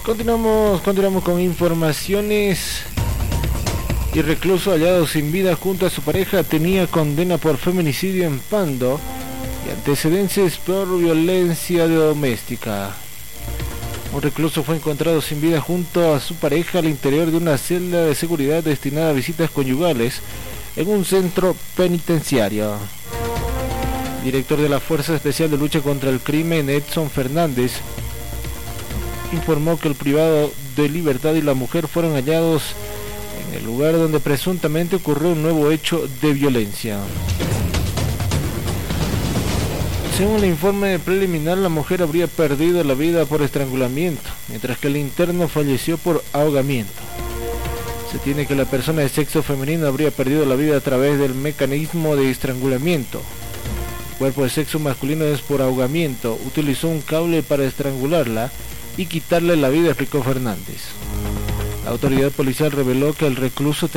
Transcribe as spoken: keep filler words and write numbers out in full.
Continuamos, continuamos con informaciones. Y recluso hallado sin vida junto a su pareja tenía condena por feminicidio en Pando y antecedentes por violencia doméstica. Un recluso fue encontrado sin vida junto a su pareja al interior de una celda de seguridad destinada a visitas conyugales en un centro penitenciario. El director de la Fuerza Especial de Lucha contra el Crimen, Edson Fernández, informó que el privado de libertad y la mujer fueron hallados en el lugar donde presuntamente ocurrió un nuevo hecho de violencia. Según el informe preliminar, la mujer habría perdido la vida por estrangulamiento, mientras que el interno falleció por ahogamiento. Se tiene que la persona de sexo femenino habría perdido la vida a través del mecanismo de estrangulamiento. El cuerpo de sexo masculino es por ahogamiento. Utilizó un cable para estrangularla y quitarle la vida, explicó Fernández. La autoridad policial reveló que el recluso